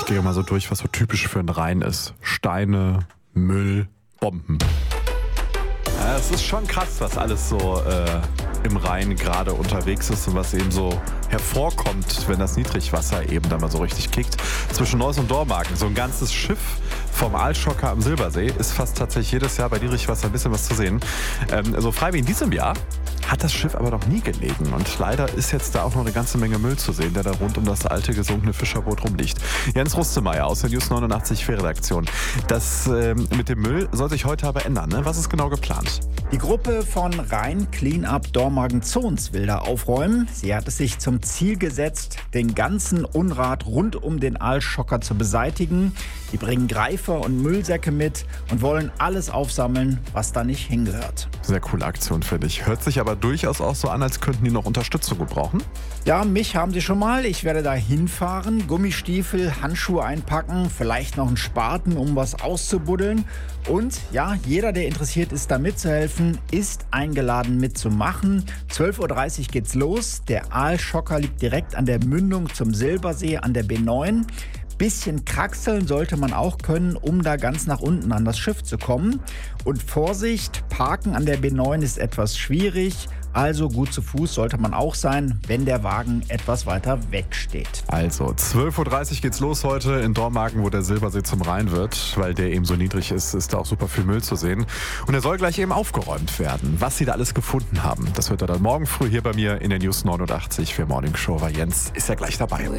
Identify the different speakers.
Speaker 1: Ich gehe mal so durch, was so typisch für einen Rhein ist. Steine, Müll, Bomben. Ja, es ist schon krass, was alles so im Rhein gerade unterwegs ist und was eben so hervorkommt, wenn das Niedrigwasser eben dann mal so richtig kickt. Zwischen Neuss und Dormagen, so ein ganzes Schiff vom Aalschocker am Silbersee ist fast tatsächlich jedes Jahr bei Niedrigwasser ein bisschen was zu sehen. So frei wie in diesem Jahr hat das Schiff aber noch nie gelegen und leider ist jetzt da auch noch eine ganze Menge Müll zu sehen, der da rund um das alte gesunkene Fischerboot rumliegt. Jens Rustemeyer aus der News 89 Fährredaktion. Das mit dem Müll soll sich heute aber ändern, ne? Was ist genau geplant?
Speaker 2: Die Gruppe von Rhein Cleanup Dormagen-Zons will da aufräumen. Sie hat es sich zum Ziel gesetzt, den ganzen Unrat rund um den Aalschocker zu beseitigen. Die bringen Greifer und Müllsäcke mit und wollen alles aufsammeln, was da nicht hingehört.
Speaker 1: Sehr coole Aktion, finde ich. Hört sich aber durchaus auch so an, als könnten die noch Unterstützung gebrauchen.
Speaker 2: Ja, mich haben sie schon mal. Ich werde da hinfahren, Gummistiefel, Handschuhe einpacken, vielleicht noch einen Spaten, um was auszubuddeln. Und ja, jeder, der interessiert ist, da mitzuhelfen, ist eingeladen mitzumachen. 12.30 Uhr geht's los. Der Aalschocker liegt direkt an der Mündung zum Silbersee an der B9. Bisschen kraxeln sollte man auch können, um da ganz nach unten an das Schiff zu kommen. Und Vorsicht, Parken an der B9 ist etwas schwierig. Also gut zu Fuß sollte man auch sein, wenn der Wagen etwas weiter weg steht.
Speaker 1: Also 12.30 Uhr geht's los heute in Dormagen, wo der Silbersee zum Rhein wird. Weil der eben so niedrig ist, ist da auch super viel Müll zu sehen. Und er soll gleich eben aufgeräumt werden. Was sie da alles gefunden haben, das wird er dann morgen früh hier bei mir in der News 89 für Morning Show. Weil Jens ist ja gleich dabei.